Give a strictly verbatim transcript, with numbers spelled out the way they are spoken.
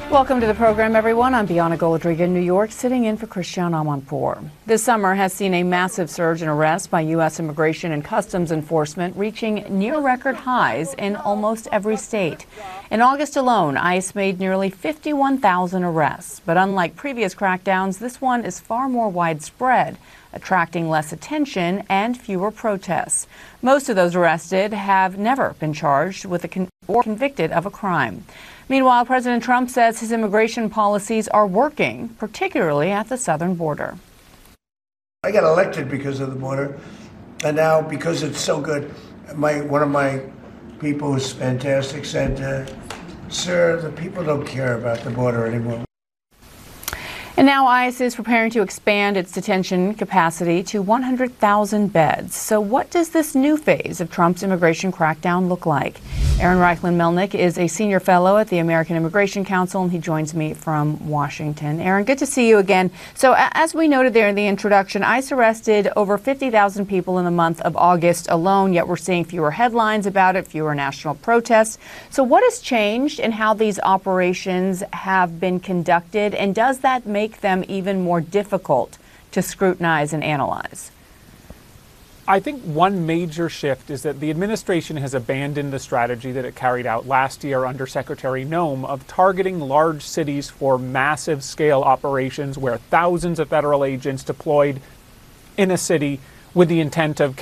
Welcome to the program, everyone. I'm Bianna Golodryga in New York, sitting in for Christiane Amanpour. This summer has seen a massive surge in arrests by U S Immigration and Customs Enforcement, reaching near record highs in almost every state. In August alone, ICE made nearly fifty-one thousand arrests. But unlike previous crackdowns, this one is far more widespread, attracting less attention and fewer protests. Most of those arrested have never been charged with a con- or convicted of a crime. Meanwhile, President Trump says his immigration policies are working, particularly at the southern border. I got elected because of the border, and now because it's so good, my one of my people who's fantastic said, uh, sir, the people don't care about the border anymore. And now ICE is preparing to expand its detention capacity to one hundred thousand beds. So what does this new phase of Trump's immigration crackdown look like? Aaron Reichlin-Melnick is a senior fellow at the American Immigration Council, and he joins me from Washington. Aaron, good to see you again. So as we noted there in the introduction, ICE arrested over fifty thousand people in the month of August alone, yet we're seeing fewer headlines about it, fewer national protests. So what has changed in how these operations have been conducted, and does that make them even more difficult to scrutinize and analyze? I think one major shift is that the administration has abandoned the strategy that it carried out last year under Secretary Noem of targeting large cities for massive scale operations where thousands of federal agents deployed in a city with the intent of